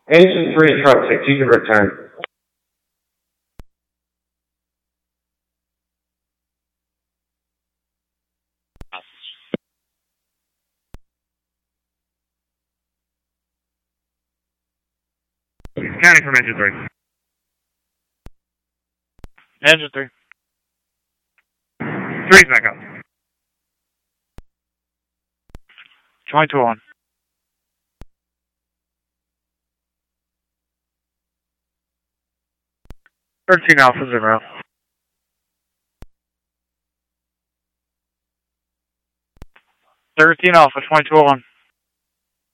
Engine 3 truck 6, you can return. Counting from engine 3. Engine 3. 3's back up. 2201. 13 Alpha 0. 13 Alpha 2201.